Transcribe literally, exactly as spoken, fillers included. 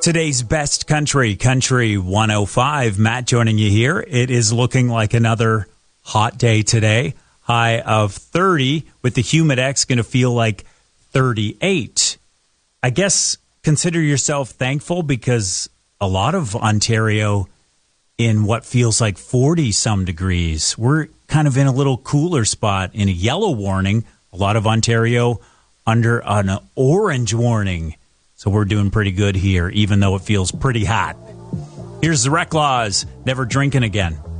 Today's best country, Country one oh five. Matt joining you here. It is looking like another hot day today. High of thirty with the Humidex going to feel like thirty-eight. I guess consider yourself thankful because a lot of Ontario in what feels like forty some degrees. We're kind of in a little cooler spot in a yellow warning. A lot of Ontario under an orange warning. So we're doing pretty good here, even though it feels pretty hot. Here's the Rec Laws. Never drinking again.